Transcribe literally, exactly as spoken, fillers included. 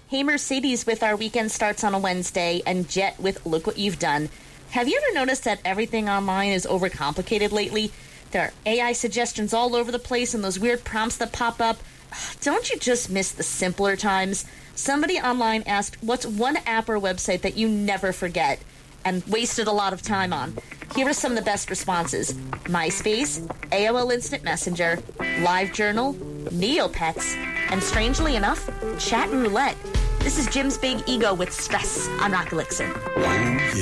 Hey Mercedes with Our Weekend Starts on a Wednesday, and Jet with Look What You've Done. Have you ever noticed that everything online is overcomplicated lately? There are A I suggestions all over the place and those weird prompts that pop up. Don't you just miss the simpler times? Somebody online asked, what's one app or website that you never forget and wasted a lot of time on? Here are some of the best responses. MySpace, A O L Instant Messenger, LiveJournal, Neopets, and strangely enough, Chat Roulette. This is Jim's Big Ego with Stress on Rock Elixir.